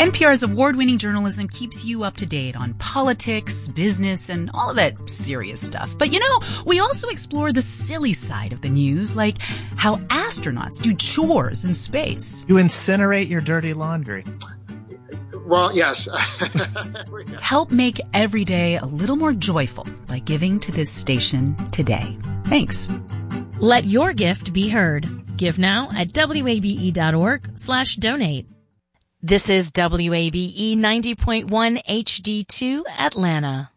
NPR's award-winning journalism keeps you up to date on politics, business, and all of that serious stuff. But we also explore the silly side of the news, like how astronauts do chores in space. You incinerate your dirty laundry. Well, yes. Help make every day a little more joyful by giving to this station today. Thanks. Let your gift be heard. Give now at wabe.org/donate. This is WABE 90.1 HD2 Atlanta.